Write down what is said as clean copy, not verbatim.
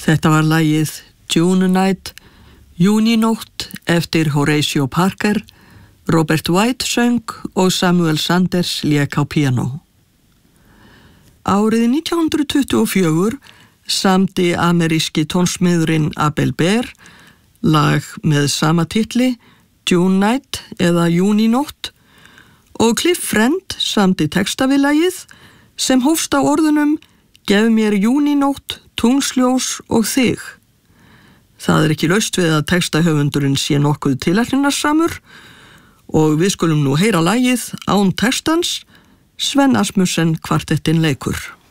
Þetta var lagið June Night, Júnínótt eftir Horatio Parker, Robert White söng og Samuel Sanders lék á píanó. Árið 1924 samdi ameríski tónsmiðurinn Abel Behr lag með sama titli, June Night eða Júnínótt, og Cliff Friend samdi texta við lagið sem hófst á orðunum Gef mér júnínótt, tungsljós og þig. Það er ekki laust við að textahöfundurinn sé nokkuð tilætlunarsamur og við skulum nú heyra lagið án textans, Sven Asmussen kvartettinn leikur.